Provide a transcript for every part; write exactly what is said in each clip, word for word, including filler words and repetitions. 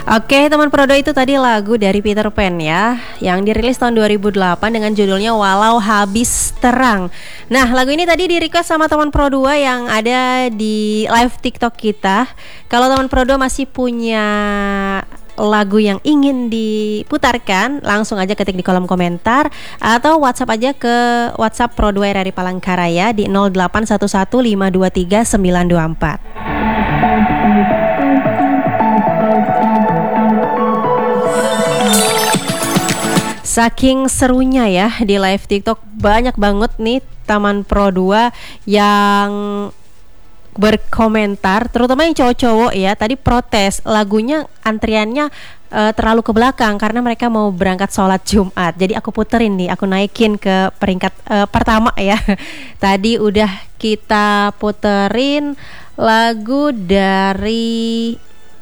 Oke, teman Prodo, itu tadi lagu dari Peter Pan ya, yang dirilis tahun dua ribu delapan dengan judulnya Walau Habis Terang. Nah, lagu ini tadi di-request sama teman Pro dua yang ada di live TikTok kita. Kalau teman Pro dua masih punya lagu yang ingin diputarkan, langsung aja ketik di kolom komentar atau WhatsApp aja ke WhatsApp Pro dua R R I Palangkaraya di nol delapan satu satu lima dua tiga sembilan dua empat. Saking serunya ya di live TikTok, banyak banget nih teman Pro dua yang berkomentar, terutama yang cowok-cowok ya, tadi protes lagunya antriannya uh, terlalu ke belakang karena mereka mau berangkat sholat Jumat. Jadi aku puterin nih, aku naikin ke peringkat uh, pertama ya. Tadi udah kita puterin lagu dari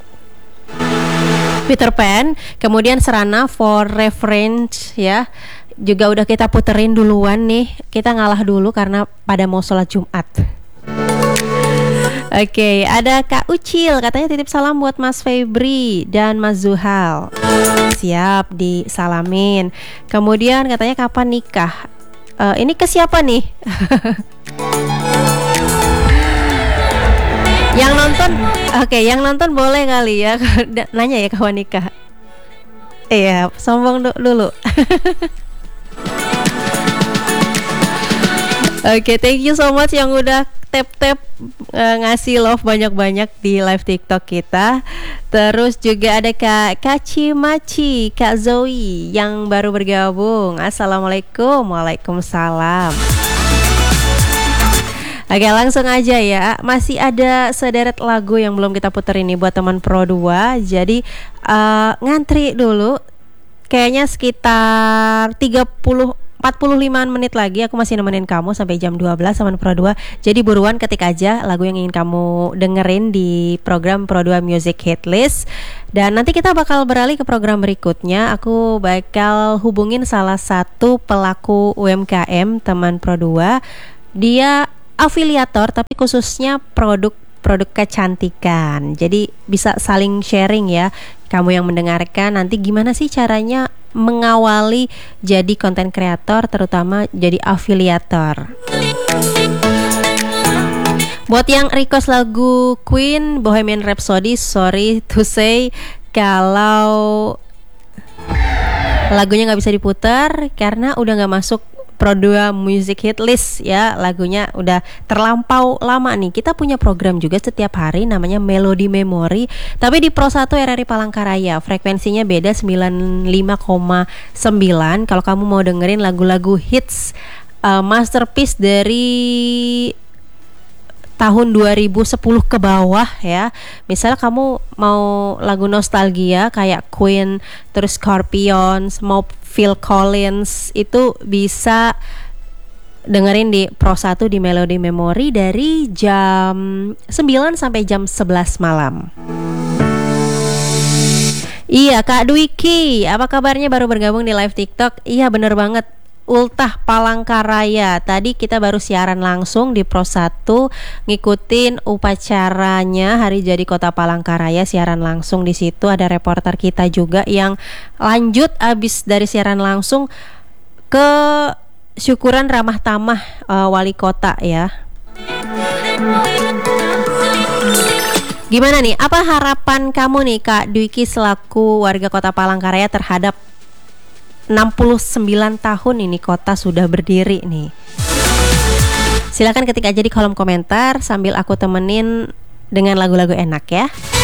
Peter Pan, kemudian Serana for Reference ya, juga udah kita puterin duluan nih. Kita ngalah dulu karena pada mau sholat Jumat. Oke, okay, ada Kak Ucil, katanya titip salam buat Mas Febri dan Mas Zuhal. Siap, disalamin. Kemudian katanya kapan nikah? Uh, ini ke siapa nih? Yang nonton, oke, okay, yang nonton boleh kali ya nanya ya kapan nikah. Iya, sombong du- dulu. Oke, okay, thank you so much yang udah tap-tap uh, ngasih love banyak-banyak di live TikTok kita. Terus juga ada Kak Kaci Maci, Kak Zoe yang baru bergabung. Assalamualaikum. Waalaikumsalam. Oke, langsung aja ya. Masih ada sederet lagu yang belum kita putar ini buat teman Pro dua. Jadi uh, ngantri dulu. Kayaknya sekitar tiga puluh empat puluh lima menit lagi aku masih nemenin kamu sampai jam dua belas teman Pro dua. Jadi buruan ketik aja lagu yang ingin kamu dengerin di program Pro dua Music Hit List. Dan nanti kita bakal beralih ke program berikutnya. Aku bakal hubungin salah satu pelaku U M K M teman Pro dua. Dia afiliator tapi khususnya produk produk kecantikan. Jadi bisa saling sharing ya. Kamu yang mendengarkan nanti gimana sih caranya mengawali jadi konten kreator, terutama jadi afiliator. Buat yang request lagu Queen Bohemian Rhapsody, sorry to say kalau lagunya nggak bisa diputar karena udah nggak masuk Pro dua Music Hit List ya, lagunya udah terlampau lama nih. Kita punya program juga setiap hari namanya Melody Memory, tapi di Pro satu R R I Palangkaraya. Frekuensinya beda sembilan puluh lima koma sembilan. Kalau kamu mau dengerin lagu-lagu hits uh, masterpiece dari tahun dua ribu sepuluh ke bawah ya. Misalnya kamu mau lagu nostalgia kayak Queen, terus Scorpions, mau Phil Collins, itu bisa dengerin di Pro satu di Melody Memory dari jam sembilan sampai jam sebelas malam. Iya, Kak Dwiki, apa kabarnya, baru bergabung di live TikTok? Iya, bener banget. Ultah Palangkaraya. Tadi kita baru siaran langsung di Pro satu, ngikutin upacaranya Hari Jadi Kota Palangkaraya, siaran langsung di situ. Ada reporter kita juga yang lanjut abis dari siaran langsung ke syukuran ramah tamah uh, wali kota ya. Gimana nih? Apa harapan kamu nih Kak Dwiki selaku warga Kota Palangkaraya terhadap enam puluh sembilan tahun ini kota sudah berdiri nih? Silakan ketik aja di kolom komentar sambil aku temenin dengan lagu-lagu enak ya.